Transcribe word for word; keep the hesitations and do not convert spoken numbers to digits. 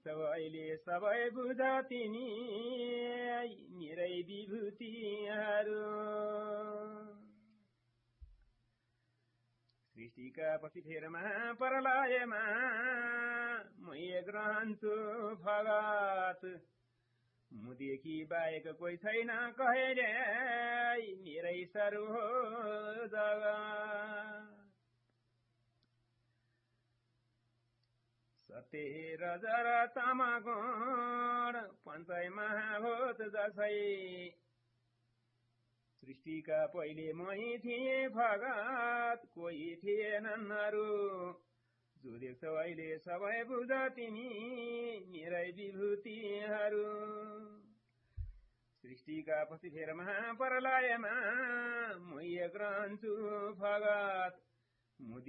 देख्छौ अहिले सबै बुझ तिमी मेरै विभूतिहरू। सृष्टिका पछि फेरमा प्रलयमा म एक रहन्छु भगत। मुदेखि बाहेक कोही छैन कहिले मेरै सरू हो जगत। सत्य रजर तमगुण पञ्चै महाभूत जसै सृष्टिका पहिले मै थिए भगत कोही थिएनन् अरू। जो देख्छौ अहिले सबै बुझ तिमी मेरै विभूतिहरू। सृष्टिका पछि फेर महाप्रलयमा म एक रहन्छु भगत।